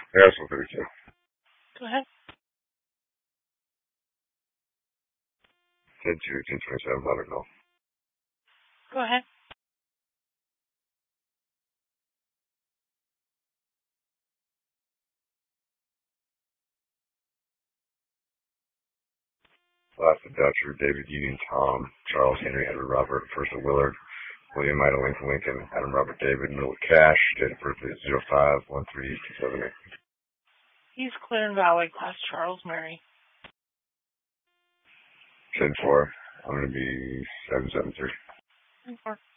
Harrisville 32. Go ahead. 10-2, 10-27, Butterville. Go ahead. Last of Dutcher, David Union, Tom, Charles Henry, Edward Robert, First of Willard, William Ida Lincoln, Adam Robert David, Middle Cash, date of birth is 05-13-278. He's Clear and Valley, Class Charles Mary. 10-4, I'm going to be 773. 10-4.